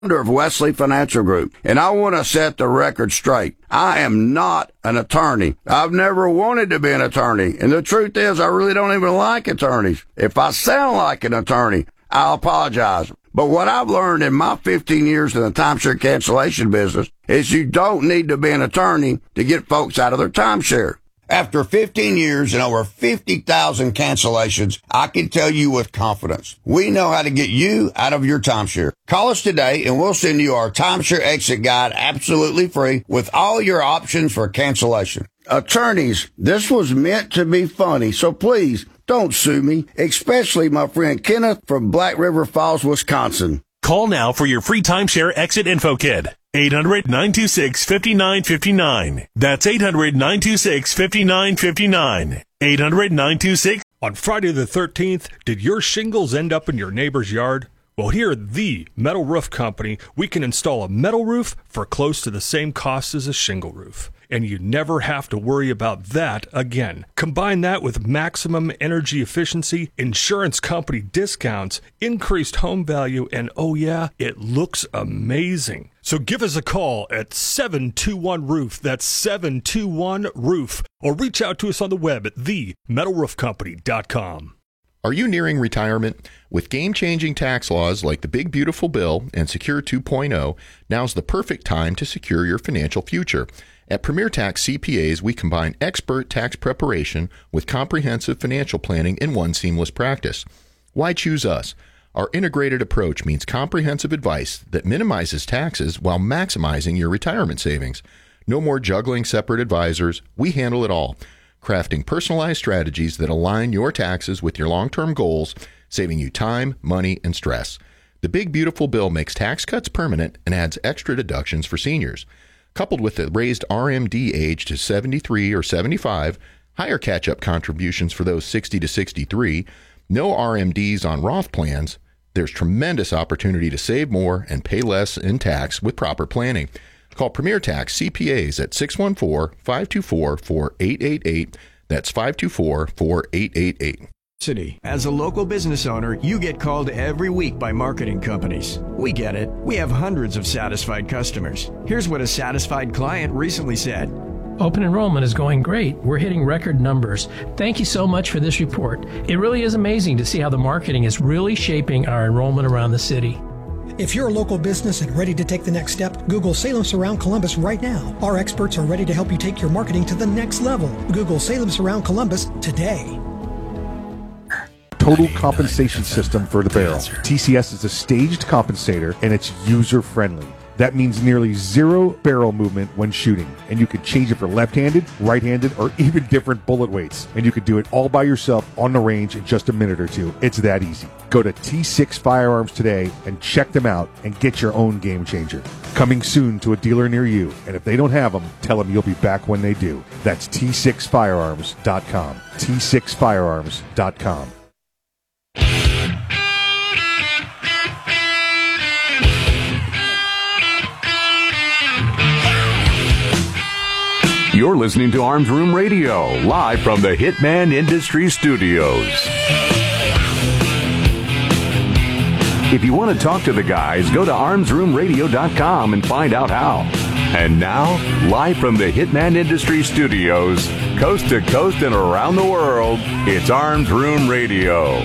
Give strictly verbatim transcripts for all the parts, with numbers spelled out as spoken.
of Wesley Financial Group, and I want to set the record straight. I am not an attorney. I've never wanted to be an attorney, and the truth is I really don't even like attorneys. If I sound like an attorney, I'll apologize. But what I've learned in my fifteen years in the timeshare cancellation business is you don't need to be an attorney to get folks out of their timeshare. After fifteen years and over fifty thousand cancellations, I can tell you with confidence, we know how to get you out of your timeshare. Call us today and we'll send you our timeshare exit guide absolutely free with all your options for cancellation. Attorneys, this was meant to be funny, so please don't sue me, especially my friend Kenneth from Black River Falls, Wisconsin. Call now for your free timeshare exit info kit. eight hundred, nine two six, five nine five nine. That's eight hundred, nine two six, five nine five nine. eight hundred, nine two six. On Friday the thirteenth, did your shingles end up in your neighbor's yard? Well, here at the Metal Roof Company, we can install a metal roof for close to the same cost as a shingle roof. And you never have to worry about that again. Combine that with maximum energy efficiency, insurance company discounts, increased home value, and oh yeah, it looks amazing. So give us a call at seven two one roof. That's seven two one roof. Or reach out to us on the web at the metal roof company dot com. Are you nearing retirement? With game-changing tax laws like the Big Beautiful Bill and Secure two point oh, now's the perfect time to secure your financial future. At Premier Tax C P As, we combine expert tax preparation with comprehensive financial planning in one seamless practice. Why choose us? Our integrated approach means comprehensive advice that minimizes taxes while maximizing your retirement savings. No more juggling separate advisors. We handle it all, crafting personalized strategies that align your taxes with your long-term goals, saving you time, money, and stress. The Big Beautiful Bill makes tax cuts permanent and adds extra deductions for seniors. Coupled with the raised R M D age to seventy-three or seventy-five, higher catch-up contributions for those sixty to sixty-three, no R M Ds on Roth plans, there's tremendous opportunity to save more and pay less in tax with proper planning. Call Premier Tax C P As at six one four, five two four, four eight eight eight. That's five two four, four eight eight eight. As a local business owner, you get called every week by marketing companies. We get it. We have hundreds of satisfied customers. Here's what a satisfied client recently said. Open enrollment is going great. We're hitting record numbers. Thank you so much for this report. It really is amazing to see how the marketing is really shaping our enrollment around the city. If you're a local business and ready to take the next step, Google Salem Surround Columbus right now. Our experts are ready to help you take your marketing to the next level. Google Salem Surround Columbus today. Total compensation system for the barrel. T C S is a staged compensator and it's user-friendly. That means nearly zero barrel movement when shooting, and you can change it for left-handed, right-handed, or even different bullet weights. And you can do it all by yourself on the range in just a minute or two. It's that easy. Go to T six Firearms today and check them out and get your own game changer. Coming soon to a dealer near you, and if they don't have them, tell them you'll be back when they do. That's T six firearms dot com. T six firearms dot com. You're listening to Arms Room Radio, live from the Hitman Industries Studios. If you want to talk to the guys, go to arms room radio dot com and find out how. And now, live from the Hitman Industries Studios, coast to coast and around the world, it's Arms Room Radio.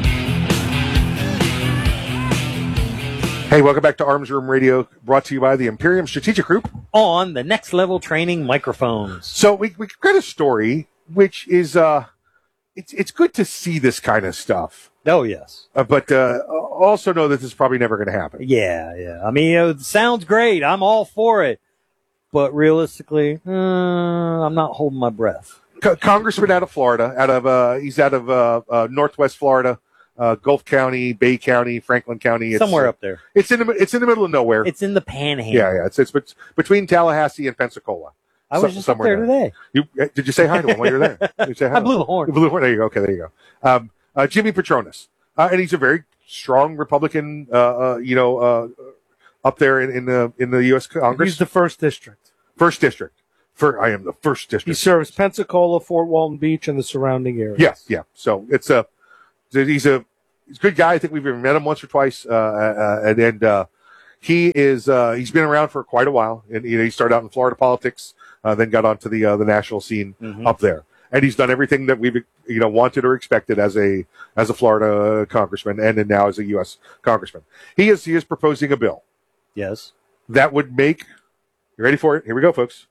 Hey, welcome back to Arms Room Radio, brought to you by the Imperium Strategic Group. On the Next Level Training microphones. So we we got a story, which is, uh, it's it's good to see this kind of stuff. Oh, yes. Uh, but uh, also know that this is probably never going to happen. Yeah, yeah. I mean, it sounds great. I'm all for it. But realistically, uh, I'm not holding my breath. Co- Congressman out of Florida, out of uh, he's out of uh, uh, Northwest Florida. Uh, Gulf County, Bay County, Franklin County. It's, somewhere up there. It's in the it's in the middle of nowhere. It's in the Panhandle. Yeah, yeah. It's it's bet- between Tallahassee and Pensacola. I was so, just up there, there today. You uh, did you say hi to him while you were there? Did you say hi I blew the horn. You blew the horn. There you go. Okay, there you go. Um, uh, Jimmy Petronas, uh, and he's a very strong Republican. Uh, uh, you know, uh, up there in, in the in the U S Congress. He's the first district. First district. For I am the first district. He serves Pensacola, Fort Walton Beach, and the surrounding areas. Yes, yeah. So it's a he's a He's a good guy. I think we've even met him once or twice. Uh, uh, and and uh, he is uh, he's been around for quite a while, and you know he started out in Florida politics, uh, then got onto the uh, the national scene Mhm. up there, and he's done everything that we've you know wanted or expected as a as a Florida congressman, and then now as a U S congressman. He is he is proposing a bill Yes. that would make you ready for it? Here we go, folks.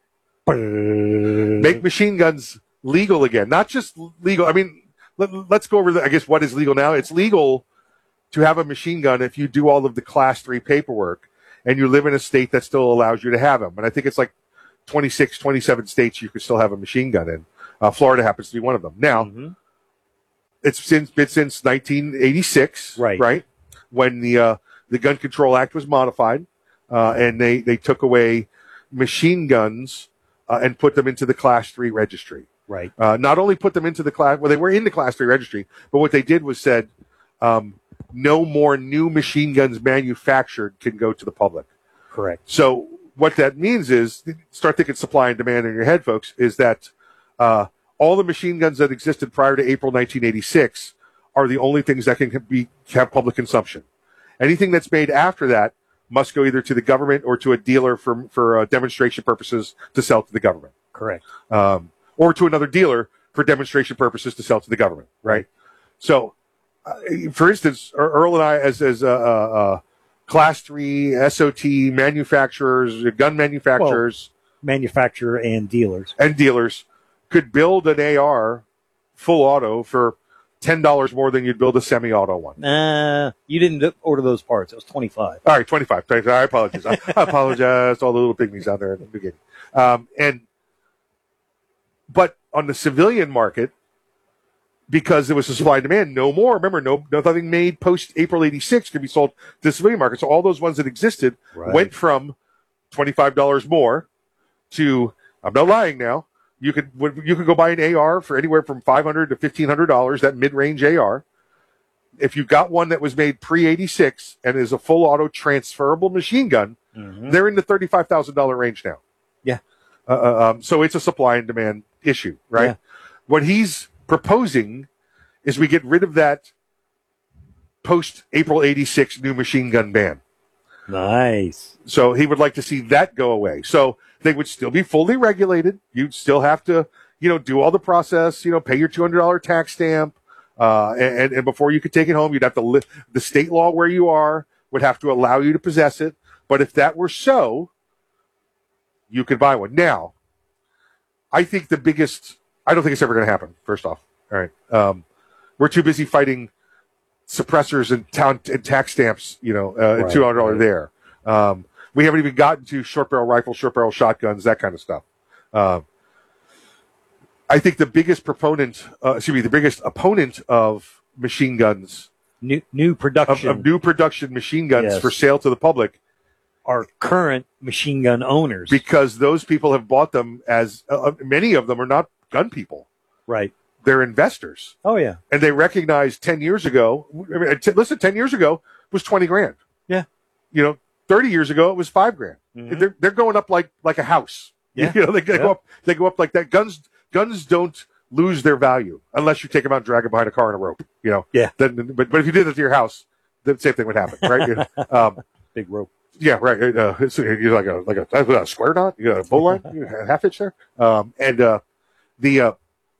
Make machine guns legal again, not just legal. I mean, let, let's go over the, I guess what is legal now. It's legal to have a machine gun if you do all of the class three paperwork and you live in a state that still allows you to have them. And I think it's like twenty-six, twenty-seven states you can still have a machine gun in. Uh, Florida happens to be one of them. Now, Mm-hmm. it's since been since nineteen eighty-six, Right. right? When the uh, the Gun Control Act was modified, uh, and they, they took away machine guns uh, and put them into the class three registry. Right. Uh, not only put them into the class, well, they were in the class three registry, but what they did was said, um, no more new machine guns manufactured can go to the public. Correct. So what that means is, start thinking supply and demand in your head, folks, is that uh, all the machine guns that existed prior to April nineteen eighty-six are the only things that can be have public consumption. Anything that's made after that must go either to the government or to a dealer for for uh, demonstration purposes to sell to the government. Correct. Um, or to another dealer for demonstration purposes to sell to the government, right? So, uh, for instance, Earl and I, as as uh, uh, class three S O T manufacturers, gun manufacturers, Manufacturer and dealers. and dealers, could build an A R full auto for ten dollars more than you'd build a semi-auto one. Nah, you didn't order those parts. It was twenty-five. All right, twenty-five. I apologize. I, I apologize to all the little pygmies out there in the beginning. Um, and but on the civilian market, because there was a supply and demand, no more. Remember, no nothing made post April eighty-six could be sold to the civilian market. So all those ones that existed Right. went from twenty-five dollars more to, I'm not lying now, you could you could go buy an A R for anywhere from five hundred to fifteen hundred dollars, that mid-range A R. If you got one that was made pre eighty-six and is a full auto transferable machine gun, Mhm. they're in the thirty-five thousand dollars range now. Yeah. Uh, uh, um, so it's a supply and demand issue, right? Yeah. What he's proposing is we get rid of that post April eighty-six new machine gun ban. Nice. So he would like to see that go away. So they would still be fully regulated. You'd still have to, you know, do all the process, you know, pay your two hundred dollars tax stamp. Uh, and, and before you could take it home, you'd have to li- the state law where you are would have to allow you to possess it. But if that were so, you could buy one. Now, I think the biggest, I don't think it's ever going to happen, first off. All right. Um, we're too busy fighting suppressors and town and tax stamps, you know, uh, and Right, two hundred dollars right. there. Um, we haven't even gotten to short barrel rifles, short barrel shotguns, that kind of stuff. Um, I think the biggest proponent, uh, excuse me, the biggest opponent of machine guns, New new of, production of new production machine guns Yes. for sale to the public, are current machine gun owners. because those people have bought them as uh, many of them are not gun people. right. They're investors. Oh yeah. And they recognized ten years ago, I mean, t- listen, ten years ago was twenty grand. Yeah. You know, thirty years ago it was five grand. Mhm. They're, they're going up like, like a house. Yeah. You know, they, they Yeah. go up, they go up like that. Guns, guns don't lose their value unless you take them out and drag them behind a car and a rope, you know? Yeah. Then, but, but if you did that to your house, the same thing would happen, right? You know, um, Big rope. yeah, right. Uh, it's, you're like a, like a, a square knot, you got a bow line, you got a half inch there. Um, and, uh, the, uh,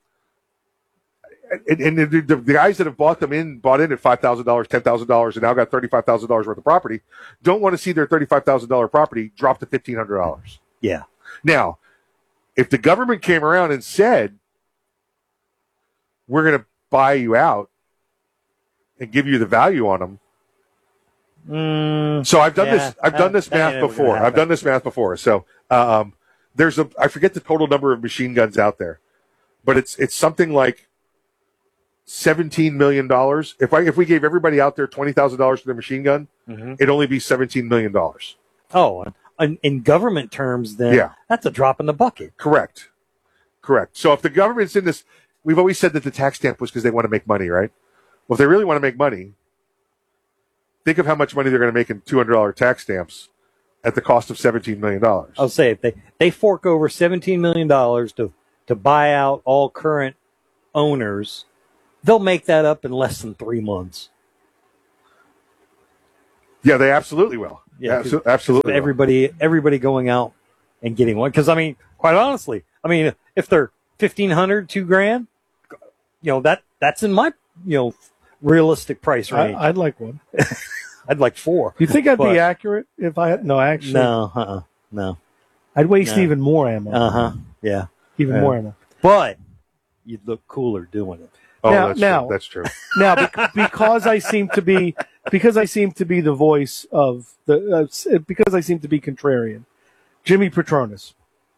and, and the, the, the guys that have bought them in, bought in at five thousand dollars, ten thousand dollars, and now got thirty-five thousand dollars worth of property, don't want to see their thirty-five thousand dollars property drop to fifteen hundred dollars. Yeah. Now, if the government came around and said, we're going to buy you out and give you the value on them. Mm, So I've done yeah, this, I've done this that math ain't ever before. gonna I've happen. done this math before. So, um, there's a, I forget the total number of machine guns out there, but it's, it's something like seventeen million dollars. If I, if we gave everybody out there twenty thousand dollars for their machine gun, Mhm. it'd only be seventeen million dollars. Oh, in, in government terms, then Yeah. that's a drop in the bucket. Correct. Correct. So if the government's in this, we've always said that the tax stamp was because they want to make money, right? Well, if they really want to make money, think of how much money they're going to make in two hundred dollars tax stamps at the cost of seventeen million dollars. I'll say if they, they fork over seventeen million dollars to, to buy out all current owners, they'll make that up in less than three months. Yeah, they absolutely will. Yeah, Abso- absolutely. Everybody, everybody going out and getting one. Because I mean, quite honestly, I mean, if they're fifteen hundred, two grand, you know that that's in my you know realistic price range. I, I'd like one. I'd like four. You think I'd but, be accurate if I had? No, actually, no, uh-uh, no. I'd waste no. even more ammo. Uh huh. Yeah, even yeah. more ammo. But you'd look cooler doing it. Oh, now, that's now, true. That's true. Now, bec- because I seem to be, because I seem to be the voice of the, uh, because I seem to be contrarian, Jimmy Petronas.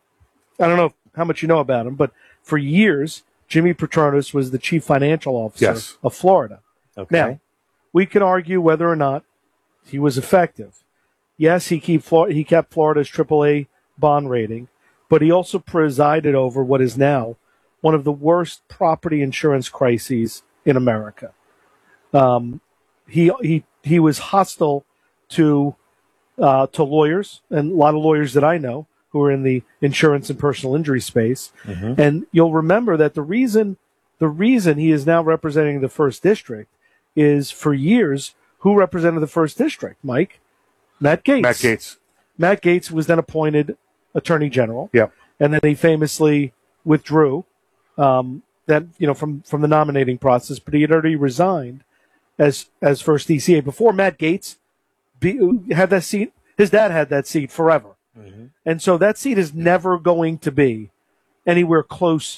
I don't know how much you know about him, but for years, Jimmy Petronas was the chief financial officer Yes. of Florida. Okay. Now, we can argue whether or not he was effective. Yes, he keep Flor- he kept Florida's triple A bond rating, but he also presided over what is now one of the worst property insurance crises in America. Um, he he he was hostile to uh, to lawyers, and a lot of lawyers that I know who are in the insurance and personal injury space. Mm-hmm. And you'll remember that the reason the reason he is now representing the first district is for years who represented the first district, Mike? Matt Gaetz. Matt Gaetz. Matt Gaetz was then appointed Attorney General. Yep. And then he famously withdrew um, that you know from, from the nominating process, but he had already resigned as as first D C A before Matt Gaetz be, had that seat. His dad had that seat forever, mm-hmm. and so that seat is never going to be anywhere close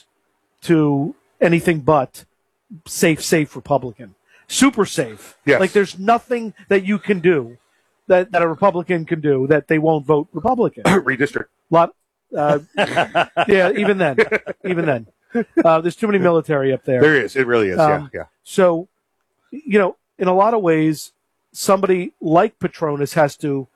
to anything but safe, safe Republican, super safe. Yes. Like there's nothing that you can do that, that a Republican can do that they won't vote Republican. Redistrict. Lot, uh, yeah, even then, even then, uh, there's too many military up there. There is. It really is. Um, yeah. Yeah. So, you know, in a lot of ways, somebody like Petronas has to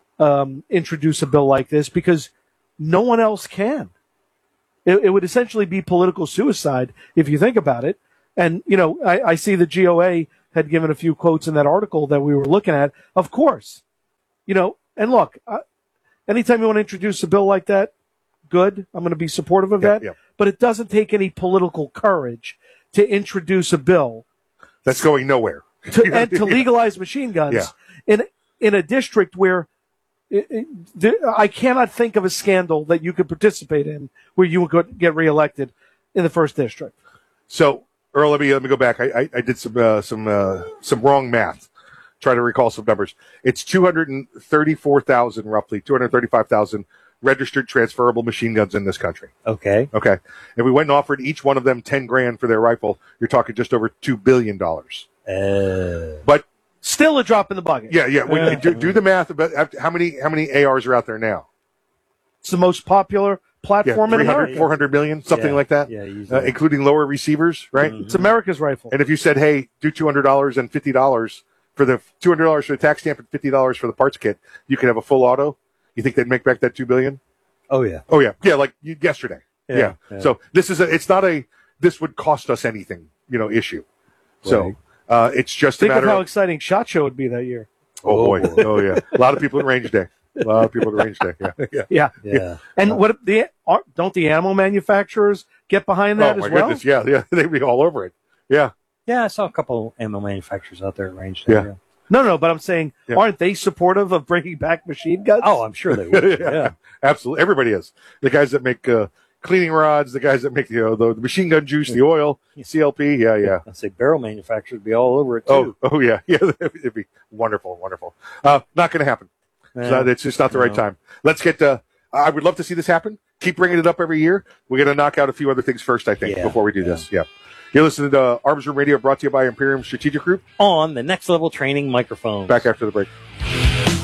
um, introduce a bill like this because no one else can. It, it would essentially be political suicide if you think about it. And, you know, I, I see the G O A had given a few quotes in that article that we were looking at. Of course. You know, and look, uh, anytime you want to introduce a bill like that, good. I'm going to be supportive of Yeah, that. yeah. But it doesn't take any political courage to introduce a bill That's going nowhere. to, and to legalize machine guns Yeah. in in a district where it, it, there, I cannot think of a scandal that you could participate in where you would get reelected in the first district. So, Earl, let me let me go back. I I, I did some uh, some uh, some wrong math. Try to recall some numbers. It's two hundred thirty-four thousand, roughly two hundred thirty-five thousand registered transferable machine guns in this country. Okay. Okay. If we went and offered each one of them ten grand for their rifle, you're talking just over two billion dollars. Uh, But Still a drop in the bucket. yeah, yeah. When you do, do the math about how many how many A Rs are out there now? It's the most popular Yeah, platform in three hundred, America. four hundred million, something Yeah, like that. yeah, uh, easily. including lower receivers, right? Mhm. It's America's rifle. And if you said, "Hey, do two hundred dollars and fifty dollars for the two hundred dollars for the tax stamp and fifty dollars for the parts kit, you can have a full auto," you think they'd make back that two billion? oh yeah. Oh yeah, yeah, like you- yesterday. Yeah, Yeah. yeah. So this is a. It's not a. This would cost us anything, you know, issue. So Right. uh, it's just Think a of matter how of. exciting SHOT Show would be that year. Oh boy. Oh yeah. A lot of people at range day. A lot of people at range day. Yeah. Yeah. Yeah. Yeah. And what the are- don't the ammo manufacturers get behind that Oh my as well? goodness. Yeah. Yeah. They'd be all over it. Yeah. Yeah, I saw a couple ammo manufacturers out there at range. Yeah. There, No, no, but I'm saying, Yeah. aren't they supportive of bringing back machine guns? Oh, I'm sure they would. yeah. Yeah. Absolutely. Everybody is. The guys that make uh, cleaning rods, the guys that make you know the, the machine gun juice, the oil, C L P. Yeah. Yeah. I'd say barrel manufacturers would be all over it Oh, too. oh yeah, yeah. It'd be wonderful, wonderful. Uh, not going to happen. It's, Yeah. not, it's just not the right No. time. Let's get. Uh, I would love to see this happen. Keep bringing it up every year. We're going to knock out a few other things first, I think, Yeah, before we do yeah. this. Yeah. You're listening to Arms Room Radio, brought to you by Imperium Strategic Group. On the Next Level Training microphone. Back after the break.